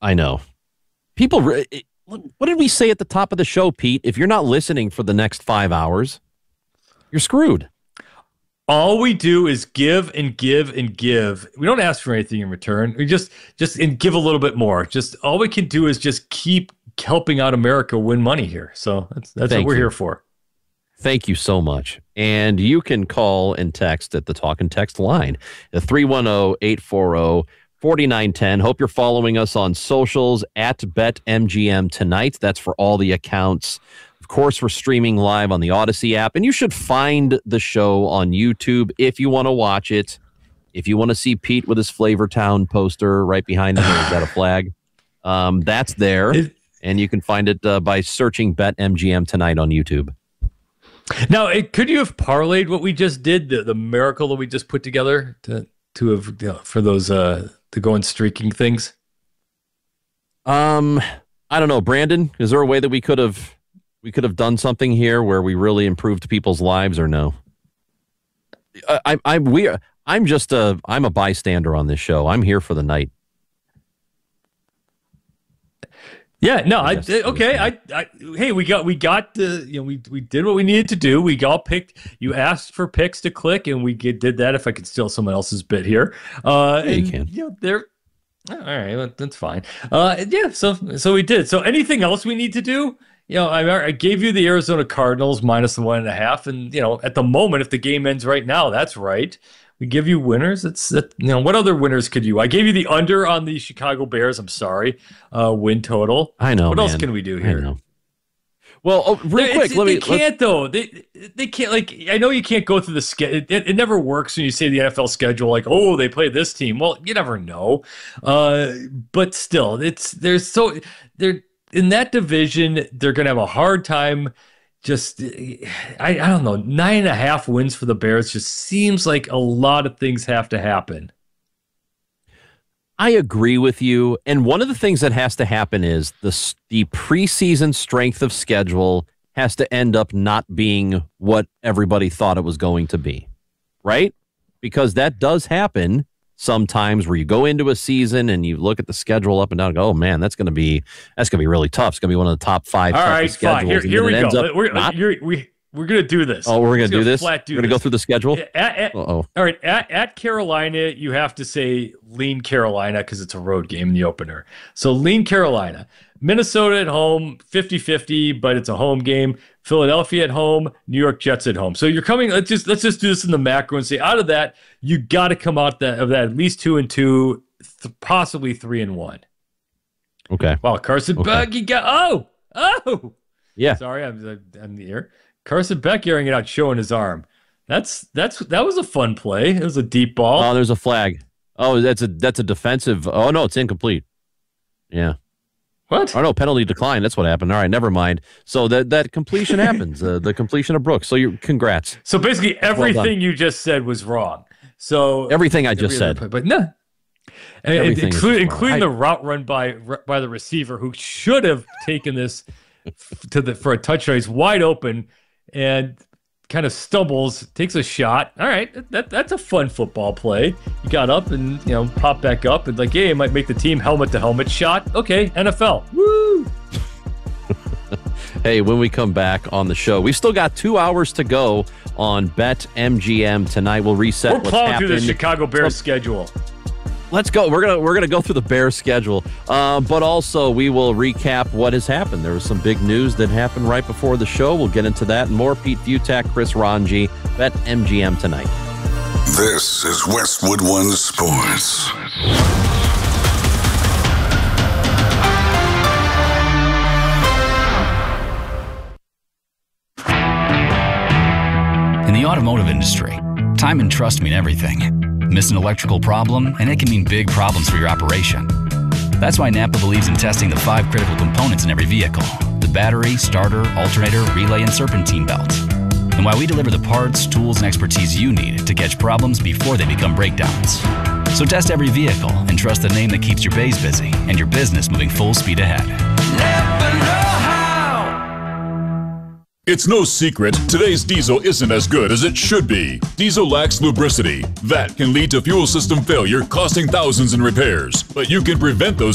I know. People, what did we say at the top of the show, Pete? If you're not listening for the next 5 hours, you're screwed. All we do is give and give and give. We don't ask for anything in return. We just and give a little bit more. Just all we can do is just keep helping out America win money here. So that's what we're here for. Thank you so much. And you can call and text at the Talk and Text line, the 310-840-4910. Hope you're following us on socials at BetMGM tonight. That's for all the accounts. Of course, we're streaming live on the Odyssey app, and you should find the show on YouTube if you want to watch it. If you want to see Pete with his Flavortown poster right behind him, is that a flag? That's there, and you can find it by searching BetMGM tonight on YouTube. Now, could you have parlayed what we just did, the miracle that we just put together to have for those to go and streaking things? I don't know, Brandon. Is there a way that we could have done something here where we really improved people's lives, or no? I'm a bystander on this show. I'm here for the night. Yeah, no, hey, we got we did what we needed to do. We all picked. You asked for picks to click, and we did that. If I could steal someone else's bit here, you can. They're all right. That's fine. So we did. So anything else we need to do? I gave you the Arizona Cardinals minus the 1.5, and at the moment, if the game ends right now, that's right. We give you winners. What other winners could you? I gave you the under on the Chicago Bears. I'm sorry, win total. I know. What else can we do here? I know. Well, real quick, they can't though. They can't. Like, I know you can't go through the schedule. It never works when you say the NFL schedule. Like, oh, they play this team. Well, you never know. But still, they're in that division. They're going to have a hard time. Just, I don't know, 9.5 wins for the Bears just seems like a lot of things have to happen. I agree with you. And one of the things that has to happen is the preseason strength of schedule has to end up not being what everybody thought it was going to be, right? Because that does happen sometimes where you go into a season and you look at the schedule up and down and go, oh man, that's going to be really tough. It's going to be one of the top 5 toughest schedules. Fine. Here we go. We're going to do this. Oh, we're going to do this? We're going to go through the schedule? All right. At Carolina, you have to say lean Carolina because it's a road game in the opener. So lean Carolina. Minnesota at home, 50-50, but it's a home game. Philadelphia at home, New York Jets at home. So you're coming. Let's just do this in the macro and say out of that, you got to come out of that at least 2-2, possibly 3-1. Okay. Wow, Carson Beck, you got yeah. Sorry, I'm in the air. Carson Beck airing it out, showing his arm. That was a fun play. It was a deep ball. Oh, there's a flag. Oh, that's a defensive. Oh no, it's incomplete. Yeah. What? Oh no, penalty decline. That's what happened. All right, never mind. So that completion happens. The completion of Brooks. So congrats. So basically, everything you just said was wrong. So everything I just said, but no, including the route run by the receiver who should have taken this for a touchdown. He's wide open and kind of stumbles, takes a shot. All right, that's a fun football play. You got up and popped back up and hey, it might make the team helmet to helmet shot. Okay, NFL. Woo! Hey, when we come back on the show, we've still got 2 hours to go on BetMGM tonight. We'll reset what's happened. We're plowing through the Chicago Bears schedule. Let's go. We're gonna go through the Bears schedule, but also we will recap what has happened. There was some big news that happened right before the show. We'll get into that and more. Pete Fiutak, Chris Ranji, BetMGM tonight. This is Westwood One Sports. In the automotive industry, time and trust mean everything. Miss an electrical problem, and it can mean big problems for your operation. That's why Napa believes in testing the 5 critical components in every vehicle: the battery, starter, alternator, relay, and serpentine belts. And why we deliver the parts, tools, and expertise you need to catch problems before they become breakdowns. So test every vehicle and trust the name that keeps your bays busy and your business moving full speed ahead. Napa know-how. It's no secret, today's diesel isn't as good as it should be. Diesel lacks lubricity. That can lead to fuel system failure, costing thousands in repairs. But you can prevent those